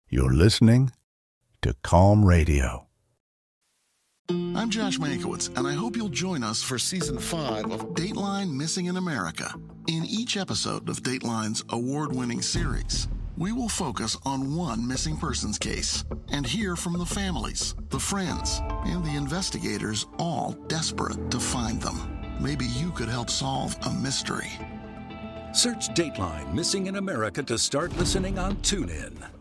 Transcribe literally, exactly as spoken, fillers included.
You're listening to Calm Radio. I'm Josh Mankiewicz, and I hope you'll join us for Season five of Dateline Missing in America. In each episode of Dateline's award-winning series, we will focus on one missing persons case and hear from the families, the friends, and the investigators, all desperate to find them. Maybe you could help solve a mystery. Search Dateline Missing in America to start listening on TuneIn.